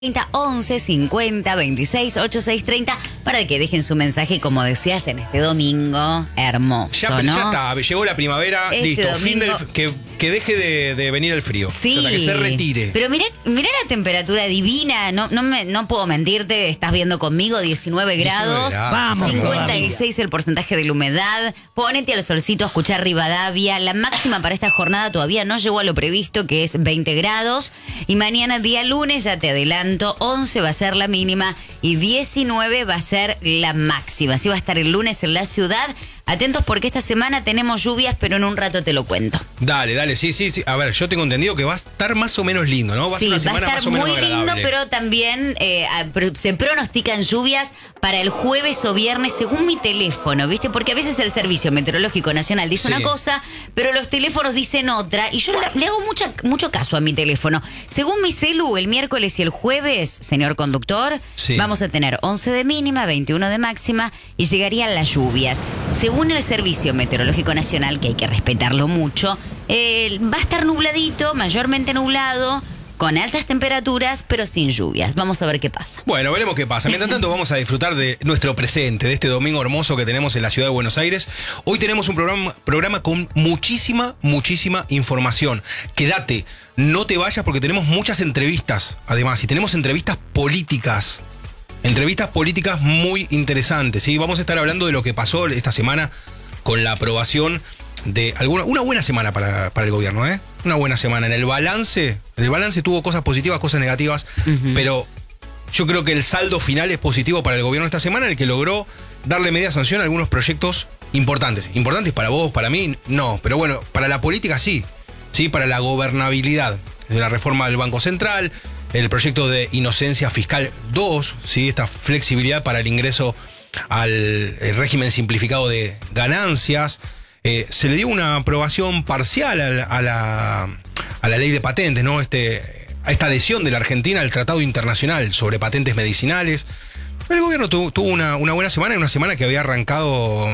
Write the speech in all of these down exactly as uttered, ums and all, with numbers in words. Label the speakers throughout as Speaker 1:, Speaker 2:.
Speaker 1: once cincuenta veintiséis ochenta y seis treinta para que dejen su mensaje, como decías, en este domingo hermoso,
Speaker 2: ya,
Speaker 1: ¿no?
Speaker 2: ya está, llegó la primavera,
Speaker 1: Este
Speaker 2: listo,
Speaker 1: domingo...
Speaker 2: fin del, que, que deje de, de venir el frío,
Speaker 1: Sí,
Speaker 2: o sea, que se retire.
Speaker 1: Pero mirá, mirá la temperatura divina, no, no, me, no puedo mentirte, estás viendo conmigo diecinueve grados,
Speaker 3: Vamos,
Speaker 1: cincuenta y seis el porcentaje de la humedad, ponete al solcito a escuchar Rivadavia, la máxima para esta jornada todavía no llegó a lo previsto, que es veinte grados, y mañana día lunes, ya te adelanto, once va a ser la mínima y diecinueve va a ser la máxima. Así va a estar el lunes en la ciudad. Atentos porque esta semana tenemos lluvias, pero en un rato te lo cuento.
Speaker 2: Dale, dale, sí, sí, sí. A ver, yo tengo entendido que va a estar más o menos lindo, ¿no? Va a
Speaker 1: Sí,
Speaker 2: ser una
Speaker 1: va a
Speaker 2: semana
Speaker 1: estar
Speaker 2: más o menos
Speaker 1: muy lindo,
Speaker 2: agradable.
Speaker 1: pero también eh, se pronostican lluvias para el jueves o viernes según mi teléfono, ¿viste? Porque a veces el Servicio Meteorológico Nacional dice
Speaker 2: Sí.
Speaker 1: una cosa, pero los teléfonos dicen otra, y yo le, le hago mucha, mucho caso a mi teléfono. Según mi celu, el miércoles y el jueves, señor conductor,
Speaker 2: Sí.
Speaker 1: vamos a tener once de mínima, veintiuno de máxima, y llegarían las lluvias. Según el Servicio Meteorológico Nacional, que hay que respetarlo mucho, eh, va a estar nubladito, mayormente nublado, con altas temperaturas, pero sin lluvias. Vamos a ver qué pasa.
Speaker 2: Bueno, veremos qué pasa. Mientras tanto, vamos a disfrutar de nuestro presente, de este domingo hermoso que tenemos en la ciudad de Buenos Aires. Hoy tenemos un programa, programa con muchísima, muchísima información. Quédate, no te vayas porque tenemos muchas entrevistas, además, y tenemos entrevistas políticas. Entrevistas políticas muy interesantes, ¿sí? Vamos a estar hablando de lo que pasó esta semana con la aprobación de alguna, una buena semana para, para el gobierno, ¿eh? Una buena semana. En el balance, en el balance tuvo cosas positivas, cosas negativas, uh-huh. pero yo creo que el saldo final es positivo para el gobierno esta semana, el que logró darle media sanción a algunos proyectos importantes. ¿Importantes para vos, para mí? No, pero bueno, para la política sí, sí, para la gobernabilidad de la reforma del Banco Central, el proyecto de inocencia fiscal dos, ¿sí? Esta flexibilidad para el ingreso al el régimen simplificado de ganancias. Eh, se le dio una aprobación parcial a la, a la, a la ley de patentes, ¿no? Este, a esta adhesión de la Argentina al Tratado Internacional sobre Patentes Medicinales. El gobierno tuvo, tuvo una, una buena semana, una semana que había arrancado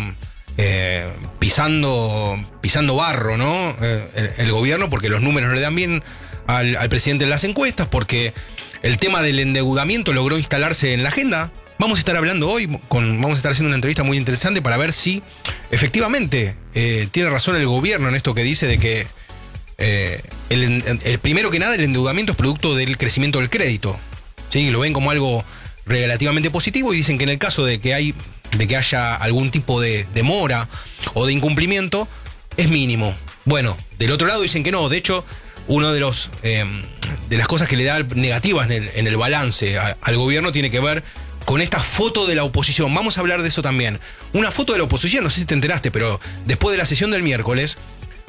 Speaker 2: eh, pisando, pisando barro, ¿no? Eh, el, el gobierno, porque los números no le dan bien al, al presidente en las encuestas, porque el tema del endeudamiento logró instalarse en la agenda. Vamos a estar hablando hoy, con, vamos a estar haciendo una entrevista muy interesante para ver si efectivamente eh, tiene razón el gobierno en esto que dice de que eh, el, el primero que nada el endeudamiento es producto del crecimiento del crédito, ¿sí? Lo ven como algo relativamente positivo y dicen que en el caso de que, hay, de que haya algún tipo de demora o de incumplimiento es mínimo. Bueno, del otro lado dicen que no, de hecho uno de los eh, de las cosas que le da negativas en el, en el balance a, al gobierno tiene que ver con esta foto de la oposición. Vamos a hablar de eso también. Una foto de la oposición, no sé si te enteraste, pero después de la sesión del miércoles,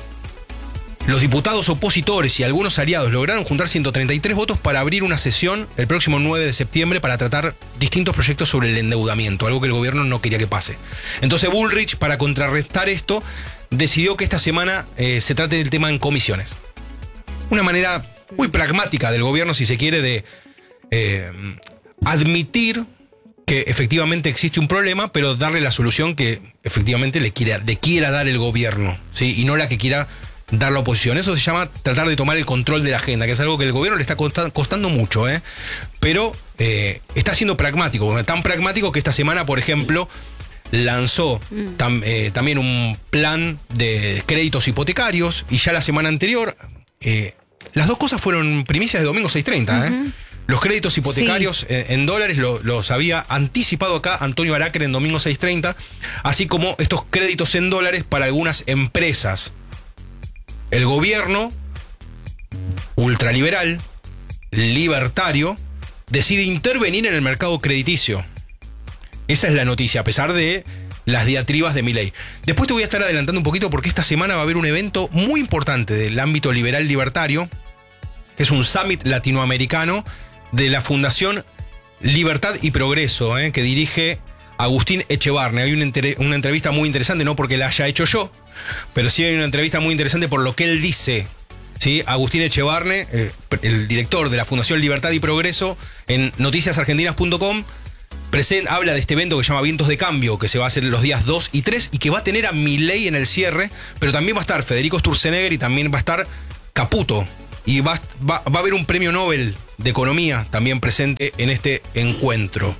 Speaker 2: los diputados opositores y algunos aliados lograron juntar ciento treinta y tres votos para abrir una sesión el próximo nueve de septiembre para tratar distintos proyectos sobre el endeudamiento, algo que el gobierno no quería que pase. Entonces Bullrich, para contrarrestar esto, decidió que esta semana eh, se trate del tema en comisiones. Una manera muy pragmática del gobierno, si se quiere, de eh, admitir que efectivamente existe un problema, pero darle la solución que efectivamente le quiera, le quiera dar el gobierno, ¿sí? Y no la que quiera dar la oposición. Eso se llama tratar de tomar el control de la agenda, que es algo que el gobierno le está costando, costando mucho, ¿eh? Pero eh, está siendo pragmático, tan pragmático que esta semana, por ejemplo, lanzó tam, eh, también un plan de créditos hipotecarios, y ya la semana anterior, eh, las dos cosas fueron primicias de domingo seis treinta, ¿eh? Uh-huh. Los créditos hipotecarios sí. en, en dólares lo, los había anticipado acá Antonio Aracre en domingo seis treinta, así como estos créditos en dólares para algunas empresas. El gobierno ultraliberal, libertario, decide intervenir en el mercado crediticio. Esa es la noticia, a pesar de las diatribas de Milei. Después te voy a estar adelantando un poquito porque esta semana va a haber un evento muy importante del ámbito liberal libertario, que es un summit latinoamericano de la Fundación Libertad y Progreso, ¿eh? que dirige Agustín Echevarne. Hay una, entre, una entrevista muy interesante, no porque la haya hecho yo, pero sí hay una entrevista muy interesante por lo que él dice. ¿Sí? Agustín Echevarne, eh, el director de la Fundación Libertad y Progreso, en noticias argentinas punto com, present, habla de este evento que se llama Vientos de Cambio, que se va a hacer los días dos y tres y que va a tener a Milei en el cierre, pero también va a estar Federico Sturzenegger y también va a estar Caputo. Y va, va, va a haber un premio Nobel de Economía también presente en este encuentro.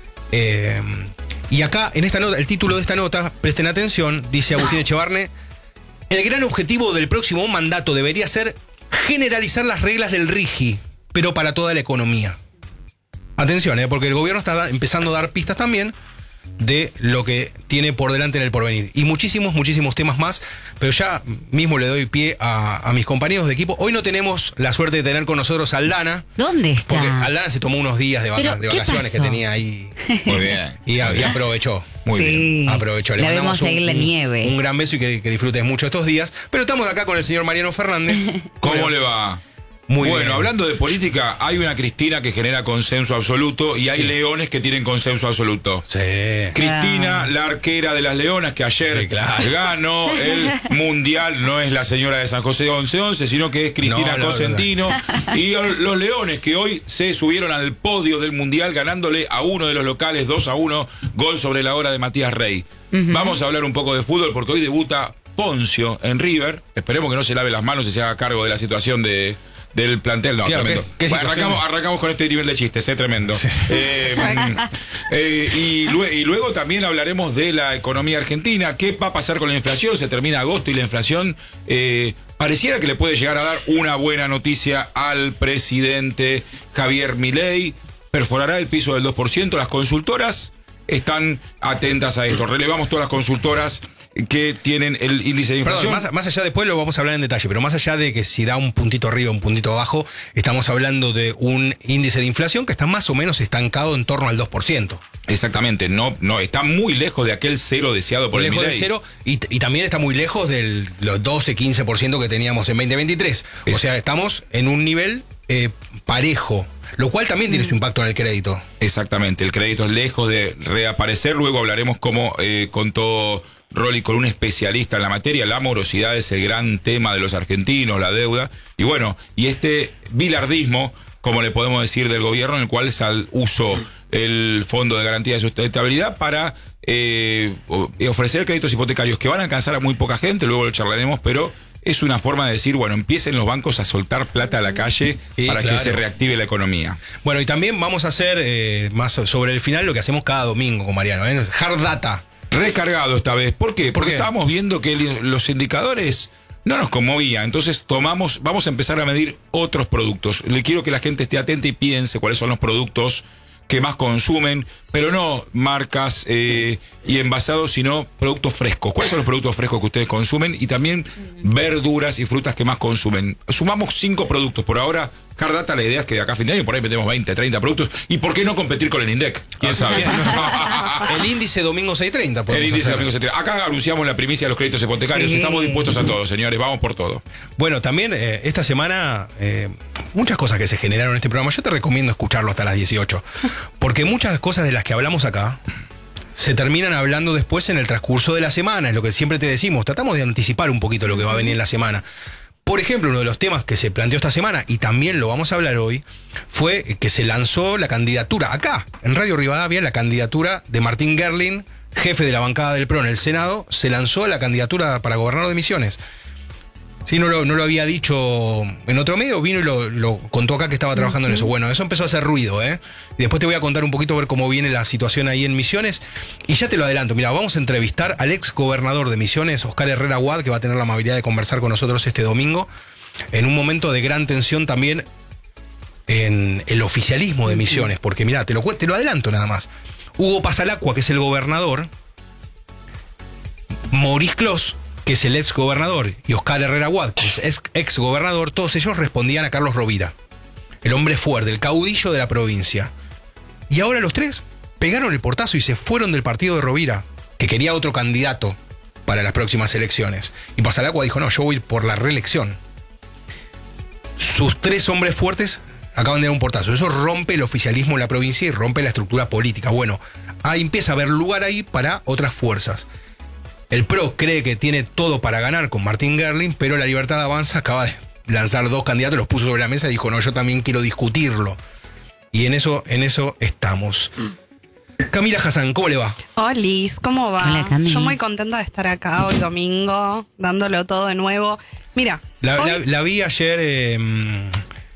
Speaker 2: Eh, y acá, en esta nota, el título de esta nota, presten atención, dice Agustín Echevarne: el gran objetivo del próximo mandato debería ser generalizar las reglas del RIGI, pero para toda la economía. Atención, eh, porque el gobierno está empezando a dar pistas también de lo que tiene por delante en el porvenir. Y muchísimos, muchísimos temas más, pero ya mismo le doy pie a, a mis compañeros de equipo. Hoy no tenemos la suerte de tener con nosotros a Aldana.
Speaker 1: ¿Dónde está?
Speaker 2: Porque Aldana se tomó unos días de, vaca- de vacaciones que tenía ahí.
Speaker 3: Muy bien.
Speaker 2: Y, y aprovechó.
Speaker 3: Muy
Speaker 1: sí.
Speaker 3: bien.
Speaker 2: Aprovechó. Le
Speaker 1: La
Speaker 2: mandamos
Speaker 1: vemos ahí
Speaker 2: un-
Speaker 1: en la
Speaker 2: un-
Speaker 1: nieve.
Speaker 2: Un gran beso y que, que disfrutes mucho estos días. Pero estamos acá con el señor Mariano Fernández.
Speaker 3: ¿Cómo le va?
Speaker 2: Muy
Speaker 3: bueno,
Speaker 2: bien.
Speaker 3: hablando de política, hay una Cristina que genera consenso absoluto y hay
Speaker 2: Sí.
Speaker 3: leones que tienen consenso absoluto.
Speaker 2: Sí.
Speaker 3: Cristina,
Speaker 1: Ah.
Speaker 3: la arquera de las Leonas, que ayer
Speaker 2: Sí, claro.
Speaker 3: ganó el Mundial, no es la señora de San José de once once, sino que es Cristina
Speaker 2: No, no,
Speaker 3: Cosentino. Y los Leones, que hoy se subieron al podio del Mundial ganándole a uno de los locales dos a uno, gol sobre la hora de Matías Rey. Uh-huh. Vamos a hablar un poco de fútbol porque hoy debuta Poncio en River. Esperemos que no se lave las manos y se haga cargo de la situación de... del plantel, no,
Speaker 2: Claro,
Speaker 3: tremendo.
Speaker 2: ¿qué- qué
Speaker 3: Bueno,
Speaker 2: situación?
Speaker 3: arrancamos, arrancamos con este nivel de chistes, es tremendo. Eh, eh, y, lue- y luego también hablaremos de la economía argentina. ¿Qué va a pasar con la inflación? Se termina agosto y la inflación eh, pareciera que le puede llegar a dar una buena noticia al presidente Javier Milei. Perforará el piso del dos por ciento. Las consultoras están atentas a esto. Relevamos todas las consultoras que tienen el índice de inflación.
Speaker 2: Perdón, más, más allá, después lo vamos a hablar en detalle, pero más allá de que si da un puntito arriba, un puntito abajo, estamos hablando de un índice de inflación que está más o menos estancado en torno al dos por ciento.
Speaker 3: Exactamente, no, no, está muy lejos de aquel cero deseado por el
Speaker 2: lejos de
Speaker 3: Milei.
Speaker 2: cero y, y también está muy lejos de los doce, quince por ciento que teníamos en veinte veintitrés. O
Speaker 3: Es-
Speaker 2: sea, estamos en un nivel eh, parejo, lo cual también tiene su impacto en el crédito.
Speaker 3: Exactamente, el crédito es lejos de reaparecer. Luego hablaremos cómo eh, contó Rolly con un especialista en la materia. La morosidad es el gran tema de los argentinos, la deuda. Y bueno, y este bilardismo, como le podemos decir, del gobierno, en el cual se usó el Fondo de Garantía de Sustentabilidad para eh, ofrecer créditos hipotecarios que van a alcanzar a muy poca gente, luego lo charlaremos, pero es una forma de decir, bueno, empiecen los bancos a soltar plata a la calle
Speaker 2: Sí,
Speaker 3: para
Speaker 2: claro.
Speaker 3: que se reactive la economía.
Speaker 2: Bueno, y también vamos a hacer eh, más sobre el final lo que hacemos cada domingo con Mariano, ¿eh? Hard data.
Speaker 3: Recargado esta vez. ¿Por qué?
Speaker 2: ¿Por
Speaker 3: Porque
Speaker 2: qué?
Speaker 3: estábamos viendo que el- los indicadores no nos conmovían. Entonces tomamos, vamos a empezar a medir otros productos. Le quiero que la gente esté atenta y piense cuáles son los productos que más consumen, pero no marcas eh, y envasados, sino productos frescos. ¿Cuáles son los productos frescos que ustedes consumen? Y también verduras y frutas que más consumen. Sumamos cinco productos por ahora. Hard Data, la idea es que de acá a fin de año por ahí metemos veinte, treinta productos. ¿Y por qué no competir con el INDEC? ¿Quién sabe?
Speaker 2: El índice domingo seis treinta.
Speaker 3: El
Speaker 2: podemos
Speaker 3: índice de
Speaker 2: hacer.
Speaker 3: amigos se tira. Acá anunciamos la primicia de los créditos hipotecarios.
Speaker 1: Sí.
Speaker 3: Estamos dispuestos a todo, señores. Vamos por todo.
Speaker 2: Bueno, también eh, esta semana eh, muchas cosas que se generaron en este programa. Yo te recomiendo escucharlo hasta las dieciocho. Porque muchas cosas de las que hablamos acá se terminan hablando después en el transcurso de la semana. Es lo que siempre te decimos. Tratamos de anticipar un poquito lo que va a venir en la semana. Por ejemplo, uno de los temas que se planteó esta semana, y también lo vamos a hablar hoy, fue que se lanzó la candidatura, acá, en Radio Rivadavia, la candidatura de Martín Gerling, jefe de la bancada del P R O en el Senado, se lanzó la candidatura para gobernador de Misiones. Sí, no lo, no lo había dicho en otro medio, vino y lo, lo contó acá que estaba trabajando en eso. Bueno, eso empezó a hacer ruido, ¿eh? Y después te voy a contar un poquito, ver cómo viene la situación ahí en Misiones. Y ya te lo adelanto, mira, vamos a entrevistar al ex gobernador de Misiones, Oscar Herrera Huad, que va a tener la amabilidad de conversar con nosotros este domingo, en un momento de gran tensión también en el oficialismo de Misiones. Porque mira, te lo, cu- te lo adelanto nada más. Hugo Pasalacqua, que es el gobernador, Maurice Clos, que es el ex gobernador, y Oscar Herrera Huad, que es ex, ex gobernador, todos ellos respondían a Carlos Rovira, el hombre fuerte, el caudillo de la provincia. Y ahora los tres pegaron el portazo y se fueron del partido de Rovira, que quería otro candidato para las próximas elecciones. Y Pasalacqua dijo, no, yo voy por la reelección. Sus tres hombres fuertes acaban de dar un portazo. Eso rompe el oficialismo en la provincia y rompe la estructura política. Bueno, ahí empieza a haber lugar ahí para otras fuerzas. El P R O cree que tiene todo para ganar con Martín Gerling, pero la Libertad Avanza acaba de lanzar dos candidatos, los puso sobre la mesa y dijo, no, yo también quiero discutirlo. Y en eso, en eso estamos. Camila Hassan, ¿cómo le va?
Speaker 4: Olis, ¿cómo va?
Speaker 1: Hola, Cami.
Speaker 4: Yo muy contenta de estar acá hoy domingo, dándolo todo de nuevo. Mira,
Speaker 2: La,
Speaker 4: hoy-
Speaker 2: la- la vi ayer eh,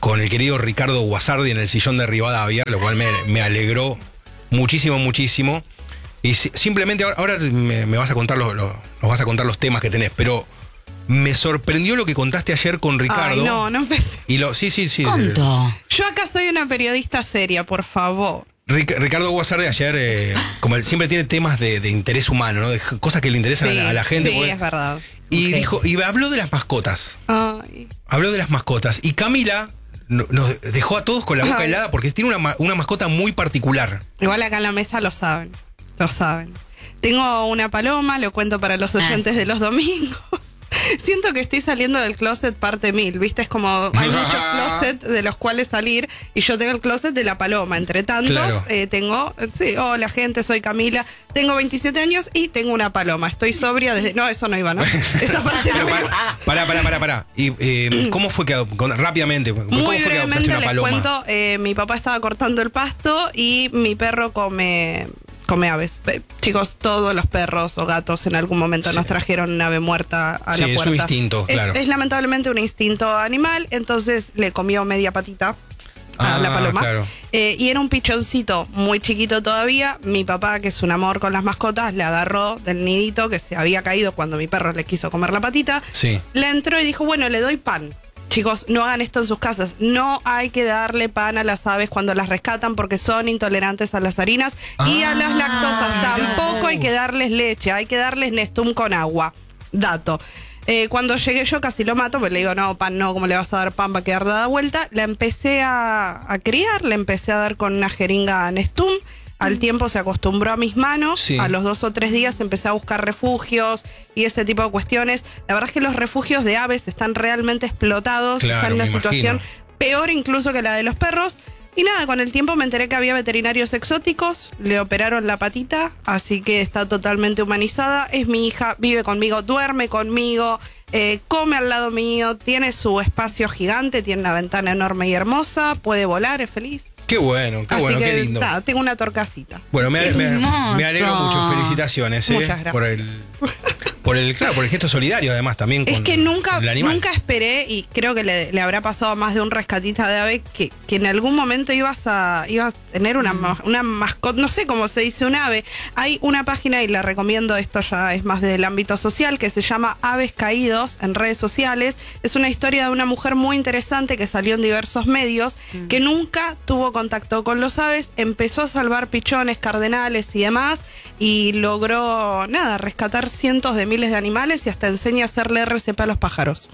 Speaker 2: con el querido Ricardo Guasardi en el sillón de Rivadavia, lo cual me, me alegró muchísimo, muchísimo. Y si, simplemente ahora, ahora me, me vas a contar los, los, nos vas a contar los temas que tenés, pero me sorprendió lo que contaste ayer con Ricardo.
Speaker 4: Ay, no, no empecé.
Speaker 2: Y lo, sí, sí, sí.
Speaker 1: Conto.
Speaker 4: Yo acá soy una periodista seria, por favor.
Speaker 2: Ric- Ricardo Guasardi ayer, eh, como él siempre tiene temas de, de interés humano, ¿no? De cosas que le interesan
Speaker 4: Sí,
Speaker 2: a, la, a la gente.
Speaker 4: sí,
Speaker 2: porque-
Speaker 4: es verdad.
Speaker 2: y
Speaker 1: Ok.
Speaker 2: dijo, y habló de las mascotas.
Speaker 4: Ay.
Speaker 2: Habló de las mascotas. Y Camila no- nos dejó a todos con la boca
Speaker 4: Ay.
Speaker 2: helada porque tiene una, ma- una mascota muy particular.
Speaker 4: Igual acá en la mesa lo saben, lo saben. Tengo una paloma, lo cuento para los oyentes
Speaker 1: Ah, sí.
Speaker 4: de los domingos. Siento que estoy saliendo del closet parte mil, ¿viste? Es como hay muchos closets de los cuales salir y yo tengo el closet de la paloma. Entre tantos,
Speaker 2: Claro.
Speaker 4: eh, tengo, sí, hola gente, soy Camila, tengo veintisiete años y tengo una paloma. Estoy sobria desde... No, eso no iba, ¿no? Esa parte no
Speaker 2: Pero
Speaker 4: iba.
Speaker 2: pará, pará, pará, pará, pará. Y, eh, ¿cómo fue que adop- con- rápidamente, ¿cómo
Speaker 4: Muy
Speaker 2: fue que adoptaste
Speaker 4: brevemente
Speaker 2: una
Speaker 4: les
Speaker 2: paloma?
Speaker 4: cuento, eh, mi papá estaba cortando el pasto y mi perro come, come aves. Pe- Chicos, todos los perros o gatos en algún momento
Speaker 2: Sí.
Speaker 4: nos trajeron una ave muerta a
Speaker 2: Sí,
Speaker 4: la
Speaker 2: es
Speaker 4: puerta.
Speaker 2: un instinto,
Speaker 4: Es-
Speaker 2: claro.
Speaker 4: Es, lamentablemente un instinto animal, entonces le comió media patita a
Speaker 2: Ah,
Speaker 4: la paloma.
Speaker 2: claro.
Speaker 4: Eh, y era un pichoncito muy chiquito todavía. Mi papá, que es un amor con las mascotas, le agarró del nidito que se había caído cuando mi perro le quiso comer la patita.
Speaker 2: Sí.
Speaker 4: Le entró y dijo, bueno, le doy pan. Chicos, no hagan esto en sus casas. No hay que darle pan a las aves cuando las rescatan porque son intolerantes a las harinas y a las lactosas. Tampoco hay que darles leche, hay que darles Nestum con agua. Dato. Eh, cuando llegué yo casi lo mato, pues le digo, no, pan no, ¿cómo le vas a dar pan? Va a quedar dada vuelta. La empecé a, a criar, le empecé a dar con una jeringa Nestum. Al tiempo se acostumbró a mis manos,
Speaker 2: Sí.
Speaker 4: a los dos o tres días empecé a buscar refugios y ese tipo de cuestiones. La verdad es que los refugios de aves están realmente explotados,
Speaker 2: Claro,
Speaker 4: están en una
Speaker 2: me
Speaker 4: situación
Speaker 2: imagino.
Speaker 4: peor incluso que la de los perros. Y nada, con el tiempo me enteré que había veterinarios exóticos, le operaron la patita, así que está totalmente humanizada. Es mi hija, vive conmigo, duerme conmigo, eh, come al lado mío, tiene su espacio gigante, tiene una ventana enorme y hermosa, puede volar, es feliz.
Speaker 2: Qué bueno, qué
Speaker 4: así
Speaker 2: bueno,
Speaker 4: que
Speaker 2: qué lindo.
Speaker 4: nada, tengo una torcasita.
Speaker 2: Bueno, me, me-
Speaker 1: hermoso.
Speaker 2: me alegro mucho. Felicitaciones, eh,
Speaker 4: Muchas gracias.
Speaker 2: por el, por el, claro, por el gesto solidario, además, también con,
Speaker 4: Es que nunca,
Speaker 2: con el animal.
Speaker 4: nunca esperé, y creo que le, le habrá pasado a más de un rescatista de ave, que, que en algún momento ibas a, ibas a tener una, ma- una mascota, no sé cómo se dice, un ave. Hay una página, y la recomiendo, esto ya es más del ámbito social, que se llama Aves Caídos en redes sociales. Es una historia de una mujer muy interesante que salió en diversos medios, que nunca tuvo contacto con los aves, empezó a salvar pichones, cardenales y demás, y logró, nada, rescatar cientos de miles de animales y hasta enseña a hacerle R C P a los pájaros.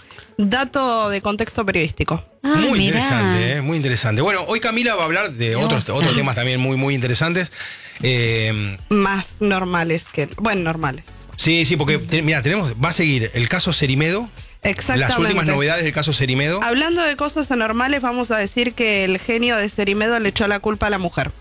Speaker 4: Dato de contexto periodístico.
Speaker 1: Ah,
Speaker 2: Muy
Speaker 1: mirá.
Speaker 2: interesante, eh, muy interesante. Bueno, hoy Camila va a hablar de otros, otros temas también muy, muy interesantes. Eh,
Speaker 4: Más normales que... Bueno, normales.
Speaker 2: sí, sí, porque te- mira, tenemos, va a seguir el caso Cerimedo,
Speaker 4: Exactamente.
Speaker 2: las últimas novedades del caso Cerimedo.
Speaker 4: Hablando de cosas anormales, vamos a decir que el genio de Cerimedo le echó la culpa a la mujer.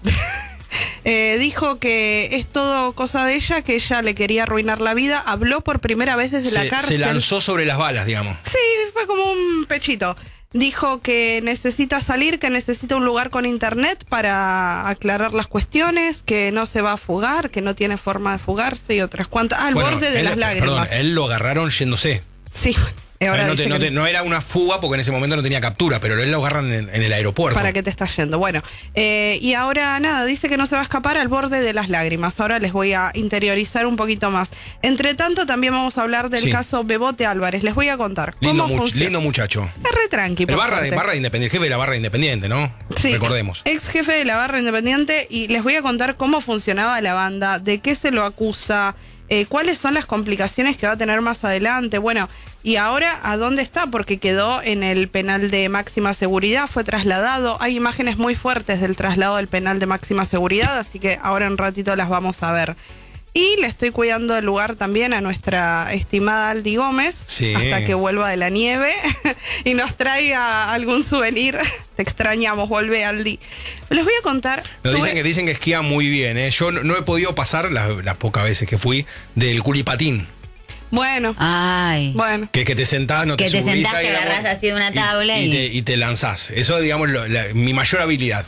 Speaker 4: Eh, dijo que es todo cosa de ella, que ella le quería arruinar la vida. Habló por primera vez desde la
Speaker 2: Se,
Speaker 4: cárcel.
Speaker 2: se lanzó sobre las balas, digamos.
Speaker 4: Sí, fue como un pechito. Dijo que necesita salir, que necesita un lugar con internet para aclarar las cuestiones, que no se va a fugar, que no tiene forma de fugarse y otras cuantas. Al
Speaker 2: Bueno,
Speaker 4: borde de
Speaker 2: él-
Speaker 4: las lágrimas.
Speaker 2: Perdón, él lo agarraron yéndose.
Speaker 4: Sí, y ahora
Speaker 2: no, te-
Speaker 4: dice
Speaker 2: no
Speaker 4: que-
Speaker 2: te- no era una fuga porque en ese momento no tenía captura, pero él lo agarran en, en el aeropuerto.
Speaker 4: ¿Para qué te estás yendo? Bueno, eh, y ahora nada, dice que no se va a escapar al borde de las lágrimas. Ahora les voy a interiorizar un poquito más. Entre tanto, también vamos a hablar del
Speaker 2: Sí.
Speaker 4: caso Bebote Álvarez. Les voy a contar
Speaker 2: Lindo,
Speaker 4: cómo
Speaker 2: much-
Speaker 4: funciona.
Speaker 2: lindo muchacho.
Speaker 4: Es re tranqui,
Speaker 2: El
Speaker 4: por
Speaker 2: barra de,
Speaker 4: suerte.
Speaker 2: barra de Independiente, jefe de la barra de Independiente, ¿no?
Speaker 4: Sí,
Speaker 2: Recordemos.
Speaker 4: ex jefe de la barra independiente, y les voy a contar cómo funcionaba la banda, de qué se lo acusa, eh, cuáles son las complicaciones que va a tener más adelante. Bueno, y ahora a dónde está, porque quedó en el penal de máxima seguridad, fue trasladado. Hay imágenes muy fuertes del traslado del penal de máxima seguridad, así que ahora en un ratito las vamos a ver. Y le estoy cuidando el lugar también a nuestra estimada Aldi Gómez,
Speaker 2: Sí.
Speaker 4: hasta que vuelva de la nieve y nos traiga algún souvenir. Te extrañamos, volvé Aldi. Les voy a contar.
Speaker 2: Nos
Speaker 4: tuve-
Speaker 2: dicen que dicen que esquía muy bien, ¿eh? Yo no, no he podido pasar las, las pocas veces que fui del curipatín.
Speaker 4: Bueno,
Speaker 1: Ay.
Speaker 4: bueno.
Speaker 2: Que, que te sentás, no
Speaker 1: Que
Speaker 2: te
Speaker 1: te
Speaker 2: subís
Speaker 1: sentás,
Speaker 2: ahí,
Speaker 1: te
Speaker 2: digamos,
Speaker 1: agarrás así de una tabla y-
Speaker 2: te, y te lanzás. Eso, digamos, lo- la- mi mayor habilidad.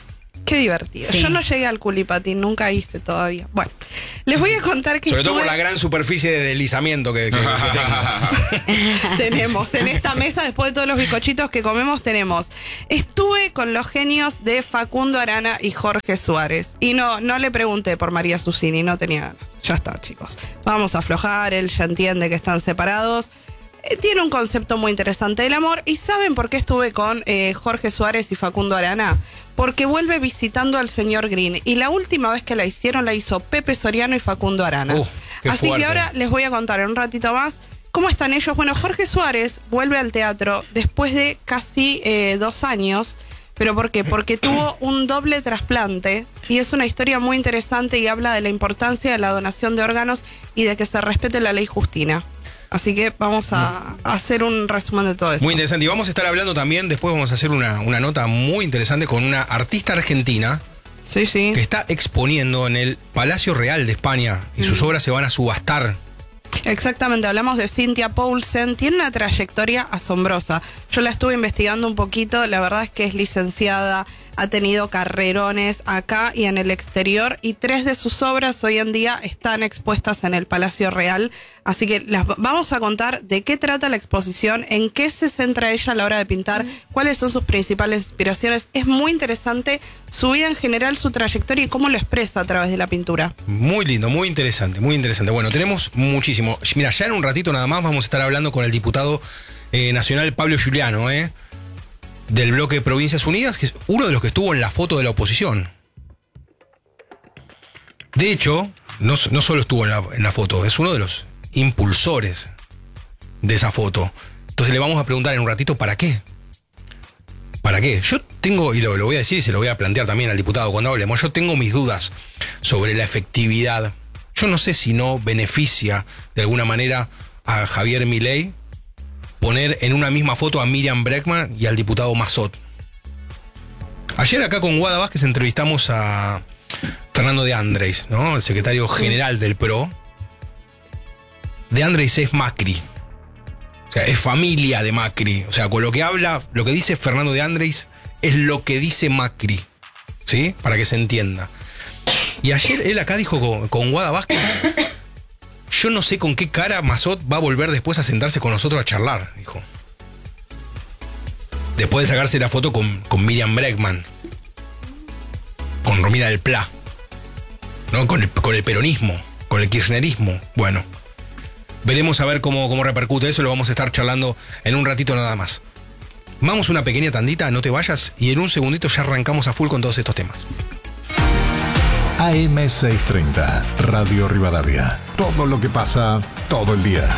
Speaker 4: Qué divertido.
Speaker 1: Sí.
Speaker 4: Yo no llegué al culipatín, nunca hice todavía. Bueno, les voy a contar que
Speaker 2: Sobre todo
Speaker 4: estuve-
Speaker 2: por la gran superficie de deslizamiento que, que- que tengo.
Speaker 4: tenemos en esta mesa, después de todos los bizcochitos que comemos, tenemos. Estuve con los genios de Facundo Arana y Jorge Suárez. Y no, no le pregunté por María Susini, no tenía ganas. Ya está, chicos. Vamos a aflojar, él ya entiende que están separados. Eh, tiene un concepto muy interesante del amor. ¿Y saben por qué estuve con eh, Jorge Suárez y Facundo Arana? Porque vuelve visitando al señor Green. Y la última vez que la hicieron, la hizo Pepe Soriano y Facundo Arana.
Speaker 2: Uh, qué
Speaker 4: Así
Speaker 2: fuerte.
Speaker 4: que ahora les voy a contar en un ratito más cómo están ellos. Bueno, Jorge Suárez vuelve al teatro después de casi eh, dos años. ¿Pero por qué? Porque tuvo un doble trasplante y es una historia muy interesante y habla de la importancia de la donación de órganos y de que se respete la ley Justina. Así que vamos a, a hacer un resumen de todo eso.
Speaker 2: Muy interesante. Y vamos a estar hablando también, después vamos a hacer una, una nota muy interesante con una artista argentina
Speaker 4: Sí, sí.
Speaker 2: que está exponiendo en el Palacio Real de España y sus
Speaker 4: Mm.
Speaker 2: obras se van a subastar.
Speaker 4: Exactamente, hablamos de Cynthia Poulsen. Tiene una trayectoria asombrosa. Yo la estuve investigando un poquito. La verdad es que es licenciada, ha tenido carrerones acá y en el exterior. Y tres de sus obras hoy en día están expuestas en el Palacio Real. Así que las vamos a contar de qué trata la exposición, en qué se centra ella a la hora de pintar, cuáles son sus principales inspiraciones. Es muy interesante su vida en general, su trayectoria y cómo lo expresa a través de la pintura.
Speaker 2: Muy lindo, muy interesante, muy interesante. Bueno, tenemos muchísimo. Mira, ya en un ratito nada más vamos a estar hablando con el diputado eh, nacional Pablo Giuliano, eh, del bloque Provincias Unidas, que es uno de los que estuvo en la foto de la oposición. De hecho, no, no solo estuvo en la, en la foto, es uno de los impulsores de esa foto. Entonces le vamos a preguntar en un ratito para qué. ¿Para qué? Yo tengo, y lo, lo voy a decir y se lo voy a plantear también al diputado cuando hablemos, yo tengo mis dudas sobre la efectividad. Yo no sé si no beneficia de alguna manera a Javier Milei poner en una misma foto a Miriam Bregman y al diputado Massot. Ayer acá con Guada Vázquez entrevistamos a Fernando de Andrés, ¿no? El secretario general del P R O. De Andrés es Macri. O sea, es familia de Macri. O sea, con lo que habla, lo que dice Fernando de Andrés es lo que dice Macri. ¿Sí? Para que se entienda. Y ayer él acá dijo con, con Guada Vázquez, yo no sé con qué cara Massot va a volver después a sentarse con nosotros a charlar, dijo. Después de sacarse la foto con, con Miriam Bregman. Con Romina del Pla. ¿No? Con el, con el peronismo, con el kirchnerismo. Bueno. Veremos a ver cómo, cómo repercute eso, lo vamos a estar charlando en un ratito nada más. Vamos una pequeña tandita, no te vayas, y en un segundito ya arrancamos a full con todos estos temas.
Speaker 5: A M seiscientos treinta, Radio Rivadavia. Todo lo que pasa, todo el día.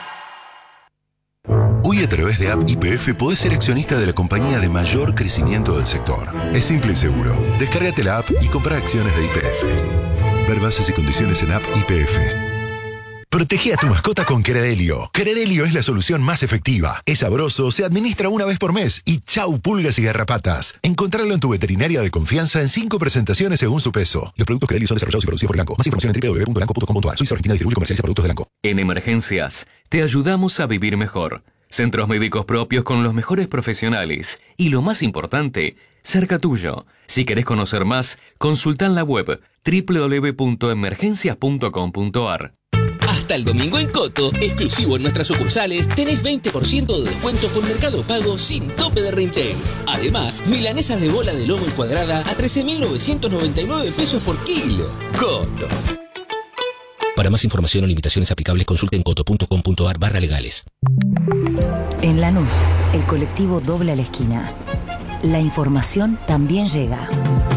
Speaker 6: Hoy a través de App Y P F podés ser accionista de la compañía de mayor crecimiento del sector. Es simple y seguro. Descárgate la app y compra acciones de Y P F. Ver bases y condiciones en App Y P F. Protege a tu mascota con Credelio. Credelio es la solución más efectiva. Es sabroso, se administra una vez por mes y chau pulgas y garrapatas. Encontrarlo en tu veterinaria de confianza en cinco presentaciones según su peso. Los productos Credelio son desarrollados y producidos por Elanco. Más información en w w w punto elanco punto com punto a r. Suiza Argentina distribuye y comercializa productos de Elanco.
Speaker 7: En emergencias, te ayudamos a vivir mejor. Centros médicos propios con los mejores profesionales. Y lo más importante, cerca tuyo. Si querés conocer más, consulta en la web w w w punto emergencias punto com punto a r.
Speaker 8: Hasta el domingo en Coto, exclusivo en nuestras sucursales, tenés veinte por ciento de descuento con Mercado Pago sin tope de reintegro. Además, milanesas de bola de lomo y cuadrada a trece mil novecientos noventa y nueve pesos por kilo. Coto. Para más información o limitaciones aplicables, consulte en coto punto com punto a r barra legales.
Speaker 9: En Lanús, el colectivo dobla la esquina. La información también llega.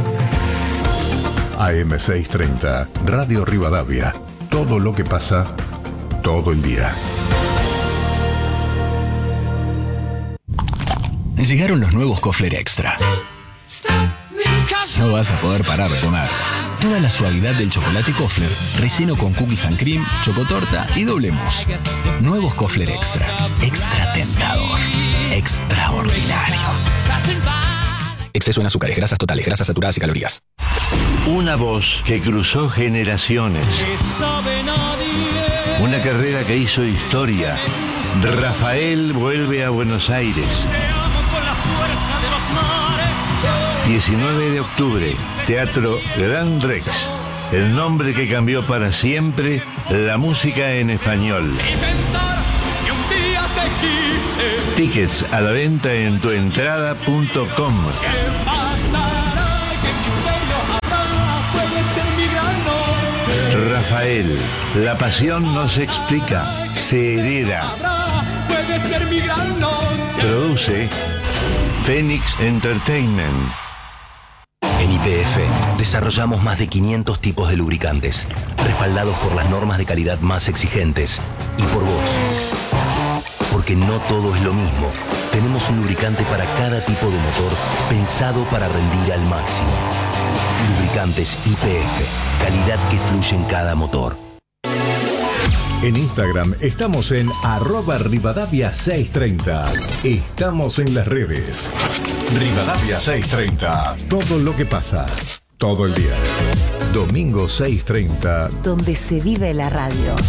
Speaker 5: A M seiscientos treinta, Radio Rivadavia. Todo lo que pasa, todo el día.
Speaker 10: Llegaron los nuevos Kofler Extra. No vas a poder parar de comer. Toda la suavidad del chocolate Kofler, relleno con cookies and cream, chocotorta y doble mousse. Nuevos Kofler Extra. Extra tentador. Extraordinario. Exceso en azúcares, grasas totales, grasas saturadas y calorías.
Speaker 11: Una voz que cruzó generaciones. Una carrera que hizo historia. Rafael vuelve a Buenos Aires. diecinueve de octubre, Teatro Gran Rex. El nombre que cambió para siempre la música en español. Tickets a la venta en tuentrada punto com. Rafael, la pasión no se explica, se hereda. Produce Phoenix Entertainment.
Speaker 12: En Y P F desarrollamos más de quinientos tipos de lubricantes, respaldados por las normas de calidad más exigentes y por vos. Porque no todo es lo mismo. Tenemos un lubricante para cada tipo de motor pensado para rendir al máximo. Lubricantes Y P F, calidad que fluye en cada motor.
Speaker 5: En Instagram estamos en arroba Rivadavia seiscientos treinta. Estamos en las redes. Rivadavia seiscientos treinta. Todo lo que pasa. Todo el día. Domingo seiscientos treinta.
Speaker 9: Donde se vive la radio.